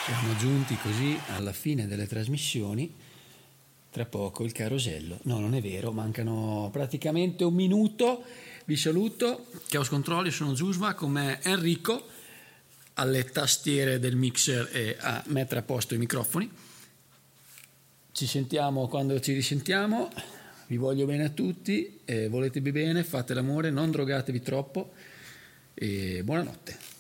Siamo giunti così alla fine delle trasmissioni. Tra poco il carosello. No, non è vero, mancano praticamente un minuto. Vi saluto. Chaos Controlli, sono Giusma, con me Enrico alle tastiere del mixer e a mettere a posto i microfoni. Ci sentiamo quando ci risentiamo. Vi voglio bene a tutti, voletevi bene, fate l'amore, non drogatevi troppo e buonanotte.